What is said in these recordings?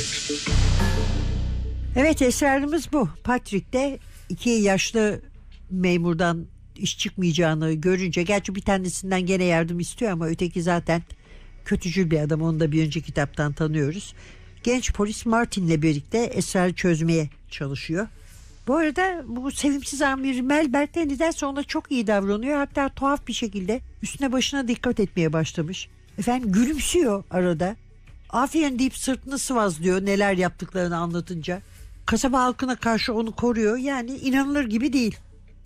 Evet, esrarımız bu. Patrick de iki yaşlı memurdan iş çıkmayacağını görünce, gerçi bir tanesinden gene yardım istiyor ama öteki zaten kötücül bir adam, onu da bir önceki kitaptan tanıyoruz. Genç polis Martin'le birlikte esrarı çözmeye çalışıyor. Bu arada bu sevimsiz amir Melbert de nedense ona çok iyi davranıyor. Hatta tuhaf bir şekilde üstüne başına dikkat etmeye başlamış. Efendim gülümsüyor arada. Aferin deyip sırtını sıvazlıyor neler yaptıklarını anlatınca. Kasaba halkına karşı onu koruyor. Yani inanılır gibi değil.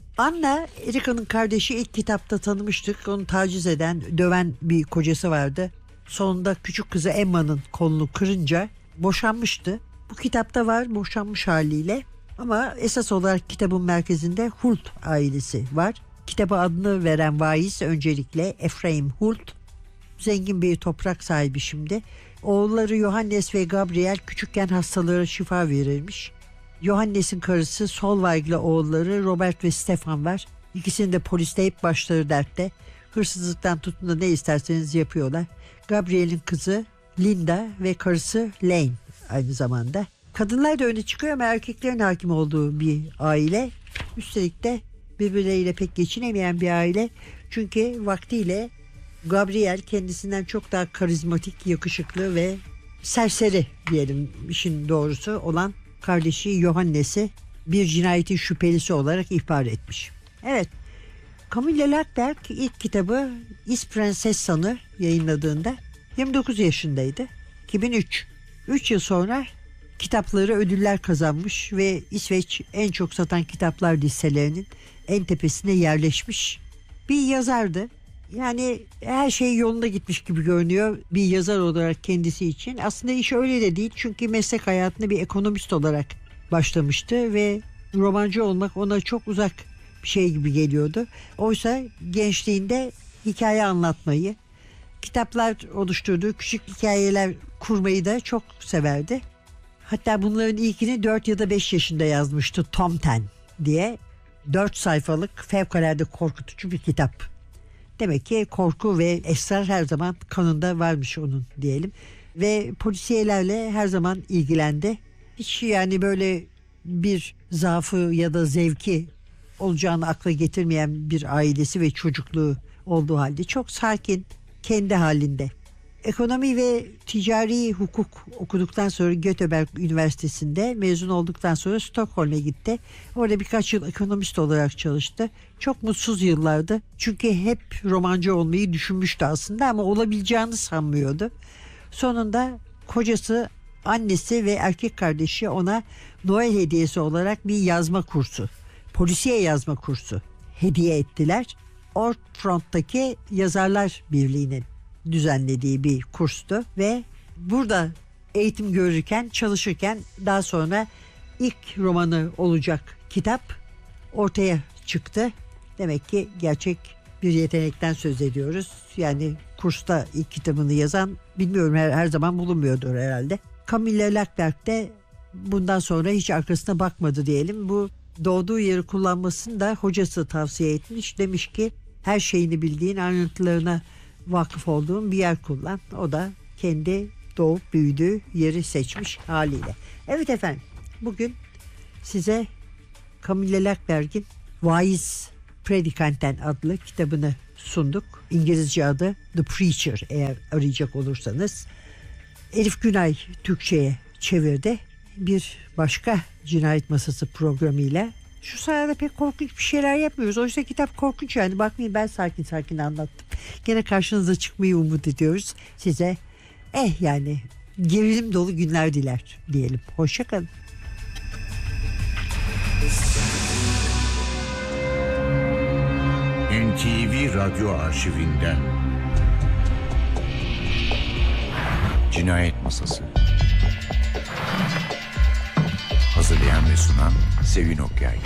Anna, Erica'nın kardeşi, ilk kitapta tanımıştık. Onu taciz eden, döven bir kocası vardı. Sonunda küçük kızı Emma'nın kolunu kırınca boşanmıştı. Bu kitapta var boşanmış haliyle. Ama esas olarak kitabın merkezinde Hult ailesi var. Kitaba adını veren vaiz öncelikle Ephraim Hult. Zengin bir toprak sahibi şimdi. Oğulları Johannes ve Gabriel küçükken hastalara şifa verirmiş. Johannes'in karısı Solveig ile oğulları Robert ve Stefan var. İkisinin de poliste hep başları dertte. Hırsızlıktan tutun da ne isterseniz yapıyorlar. Gabriel'in kızı Linda ve karısı Lane aynı zamanda. Kadınlar da öne çıkıyor ama erkeklerin hakim olduğu bir aile. Üstelik de birbirleriyle pek geçinemeyen bir aile. Çünkü vaktiyle Gabriel kendisinden çok daha karizmatik, yakışıklı ve serseri diyelim işin doğrusu olan kardeşi Johannes'i bir cinayetin şüphelisi olarak ihbar etmiş. Evet, Camilla Lackberg ilk kitabı Is Prinsessan'ı yayınladığında 29 yaşındaydı. 2003. 3 yıl sonra kitapları ödüller kazanmış ve İsveç en çok satan kitaplar listelerinin en tepesine yerleşmiş bir yazardı. Yani her şey yolunda gitmiş gibi görünüyor bir yazar olarak kendisi için. Aslında iş öyle de değil, çünkü meslek hayatında bir ekonomist olarak başlamıştı ve romancı olmak ona çok uzak bir şey gibi geliyordu. Oysa gençliğinde hikaye anlatmayı, kitaplar oluşturduğu küçük hikayeler kurmayı da çok severdi. Hatta bunların ilkini 4 ya da 5 yaşında yazmıştı, Tom 10 diye. 4 sayfalık fevkalade korkutucu bir kitap. Demek ki korku ve esrar her zaman kanında varmış onun diyelim. Ve polisiyelerle her zaman ilgilendi. Hiç yani böyle bir zaafı ya da zevki olacağını akla getirmeyen bir ailesi ve çocukluğu olduğu halde çok sakin, kendi halinde. Ekonomi ve ticari hukuk okuduktan sonra Göteborg Üniversitesi'nde mezun olduktan sonra Stockholm'e gitti. Orada birkaç yıl ekonomist olarak çalıştı. Çok mutsuz yıllardı. Çünkü hep romancı olmayı düşünmüştü aslında ama olabileceğini sanmıyordu. Sonunda kocası, annesi ve erkek kardeşi ona Noel hediyesi olarak bir yazma kursu, polisiye yazma kursu hediye ettiler. Ortfront'taki Yazarlar Birliği'nin düzenlediği bir kurstu ve burada eğitim görürken, çalışırken daha sonra ilk romanı olacak kitap ortaya çıktı. Demek ki gerçek bir yetenekten söz ediyoruz. Yani kursta ilk kitabını yazan, bilmiyorum, her zaman bulunmuyordur herhalde. Camilla Lackberg de bundan sonra hiç arkasına bakmadı diyelim. Bu doğduğu yeri kullanmasını da hocası tavsiye etmiş. Demiş ki her şeyini bildiğin, ayrıntılarına vakıf olduğum bir yer kullan. O da kendi doğup büyüdüğü yeri seçmiş haliyle. Evet efendim, bugün size Camilla Lackberg'in Vaiz Predikanten adlı kitabını sunduk. İngilizce adı The Preacher, eğer arayacak olursanız. Elif Günay Türkçe'ye çevirdi. Bir başka Cinayet Masası programıyla şu sırada pek korkunç bir şeyler yapmıyoruz. Oysa kitap korkunç yani. Bakmayın, ben sakin sakin anlattım. Gene karşınıza çıkmayı umut ediyoruz. Size yani gerilim dolu günler diler diyelim. Hoşça kalın. NTV Radyo Arşivinden Cinayet Masası. Hazırlayan ve sunan Sevin Okyay.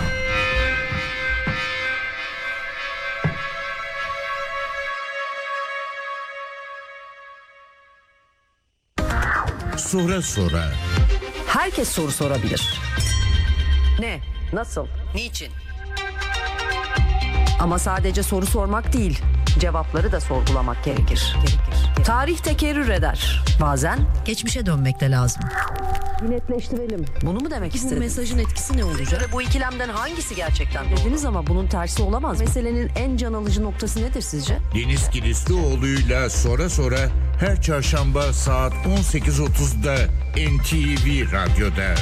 Sonra. Herkes soru sorabilir. Ne? Nasıl? Niçin? Ama sadece soru sormak değil, cevapları da sorgulamak gerekir. Tarih tekerrür eder. Bazen Geçmişe dönmek de lazım. netleştirelim. Bunu mu demek Bu istediniz? mesajın etkisi ne olacak? Ve bu ikilemden hangisi gerçekten dediniz ama bunun tersi olamaz. Meselenin en can alıcı noktası nedir sizce? Deniz Kilislioğlu'yla sonra her çarşamba saat 18.30'da NTV Radyo'da.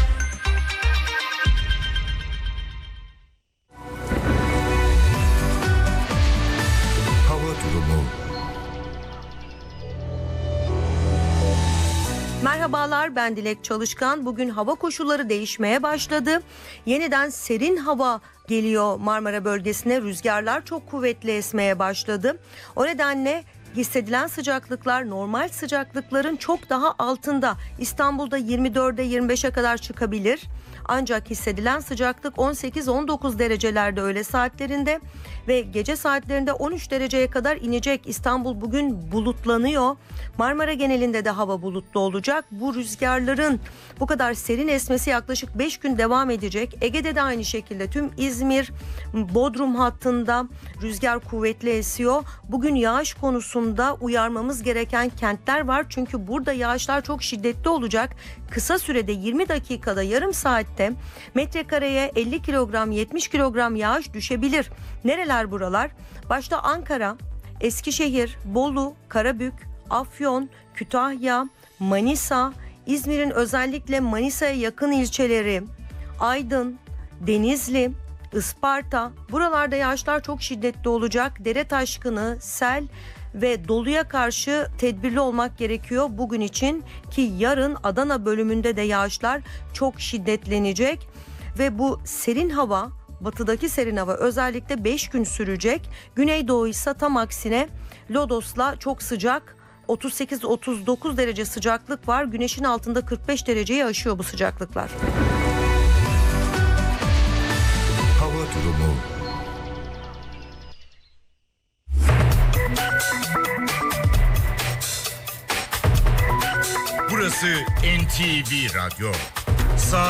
Hava durumu. Merhabalar, ben Dilek Çalışkan. Bugün hava koşulları değişmeye başladı. Yeniden serin hava geliyor Marmara bölgesine. Rüzgarlar çok kuvvetli esmeye başladı. O nedenle hissedilen sıcaklıklar normal sıcaklıkların çok daha altında. İstanbul'da 24'e 25'e kadar çıkabilir. Ancak hissedilen sıcaklık 18-19 derecelerde öğle saatlerinde ve gece saatlerinde 13 dereceye kadar inecek. İstanbul bugün bulutlanıyor. Marmara genelinde de hava bulutlu olacak. Bu rüzgarların bu kadar serin esmesi yaklaşık 5 gün devam edecek. Ege'de de aynı şekilde tüm İzmir, Bodrum hattında rüzgar kuvvetli esiyor. Bugün yağış konusunda uyarmamız gereken kentler var. Çünkü burada yağışlar çok şiddetli olacak. Kısa sürede 20 dakikada yarım saatte metrekareye 50 kilogram 70 kilogram yağış düşebilir. Nereler buralar? Başta Ankara, Eskişehir, Bolu, Karabük, Afyon, Kütahya, Manisa, İzmir'in özellikle Manisa'ya yakın ilçeleri, Aydın, Denizli, Isparta, buralarda yağışlar çok şiddetli olacak. Dere taşkını, sel ve doluya karşı tedbirli olmak gerekiyor bugün için ki yarın Adana bölümünde de yağışlar çok şiddetlenecek ve bu serin hava, batıdaki serin hava özellikle 5 gün sürecek. Güneydoğu ise tam aksine Lodos'la çok sıcak, 38-39 derece sıcaklık var. Güneşin altında 45 dereceyi aşıyor bu sıcaklıklar. Hava durumu. Burası NTV Radyo. Saat